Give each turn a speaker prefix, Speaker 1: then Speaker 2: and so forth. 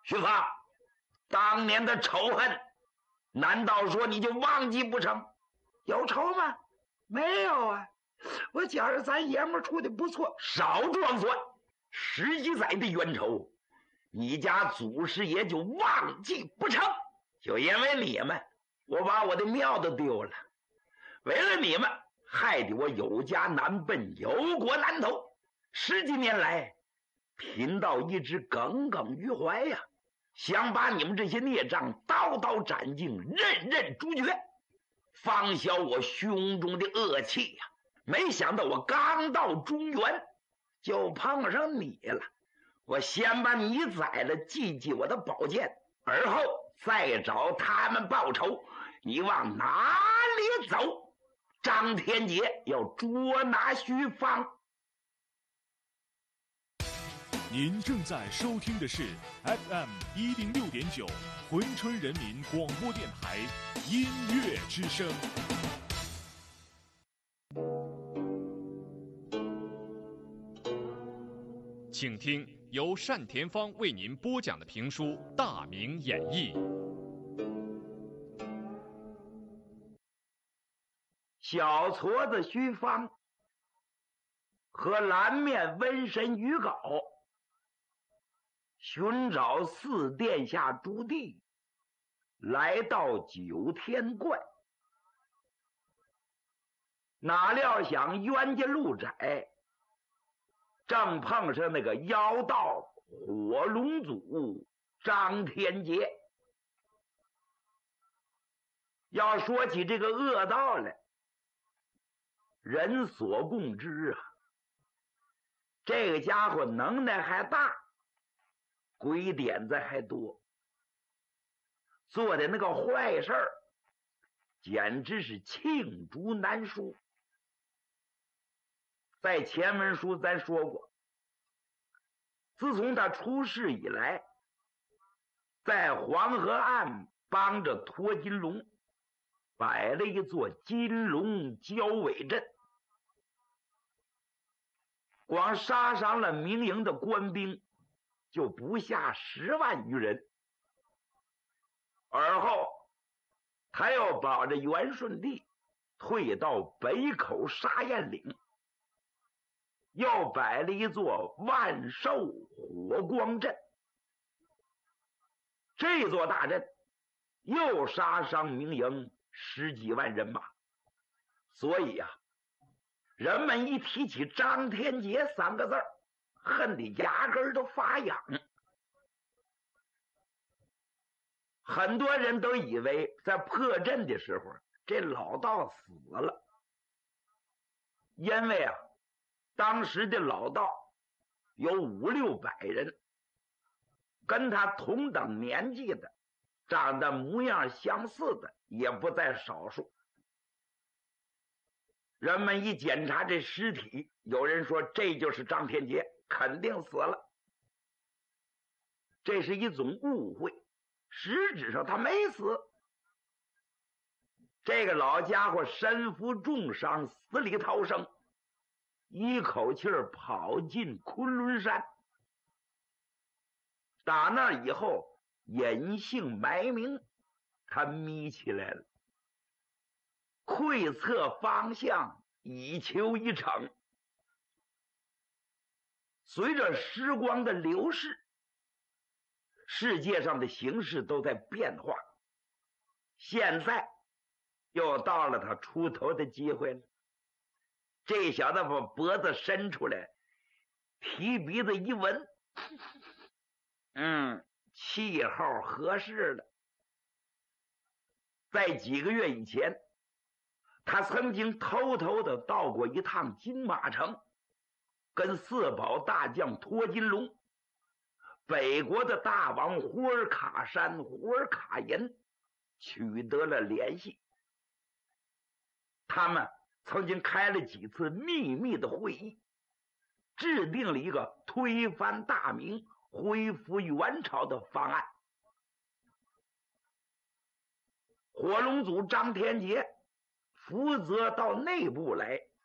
Speaker 1: 徐发，当年的仇恨，难道说你就忘记不成？
Speaker 2: 有仇吗？没有啊，我觉着咱爷们处的不错。
Speaker 1: 少装蒜！10几载的冤仇，你家祖师爷就忘记不成？就因为你们，我把我的庙都丢了。为了你们，害得我有家难奔，有国难投。10几年来，贫道一直耿耿于怀呀，想把你们这些孽障刀刀斩尽，任任诛绝，方消我胸中的恶气呀。没想到我刚到中原，就碰上你了。我先把你宰了，祭祭我的宝剑，而后再找他们报仇。你往哪里走？张天杰要捉拿徐芳。
Speaker 3: 您正在收听的是 FM 106.9珲春人民广播电台音乐之声。请听由单田芳为您播讲的评书《大明演义》。
Speaker 1: 小矬子徐芳和蓝面瘟神于镐寻找四殿下朱棣，来到九天观，哪料想冤家路窄，正碰上那个妖道火龙祖张天杰。要说起这个恶道来，人所共知啊，这个家伙能耐还大，鬼点子还多，做的那个坏事儿简直是罄竹难书。在前文书咱说过，自从他出世以来，在黄河岸帮着托金龙摆了一座金龙交尾阵，光杀伤了民营的官兵就不下10万余人。而后他又保着元顺帝退到北口沙堰岭，又摆了一座万寿火光阵。这座大阵又杀伤民营10几万人马。所以啊，人们一提起张天杰3个字儿，恨得牙根都发痒。很多人都以为在破阵的时候这老道死了，因为啊，当时的老道有500-600人，跟他同等年纪的，长得模样相似的也不在少数。人们一检查这尸体，有人说这就是张天杰，肯定死了。这是一种误会，实质上他没死。这个老家伙身负重伤，死里逃生，一口气儿跑进昆仑山。打那以后隐姓埋名，他眯起来了，窥测方向，以求一成。随着时光的流逝，世界上的形势都在变化，现在又到了他出头的机会了。这小子把脖子伸出来，提鼻子一闻，气候合适了。在几个月以前，他曾经偷偷的到过一趟金马城，跟4宝大将托金龙、北国的大王胡尔卡山、胡尔卡银取得了联系。他们曾经开了几次秘密的会议，制定了一个推翻大明、恢复元朝的方案。火龙祖张天杰负责到内部来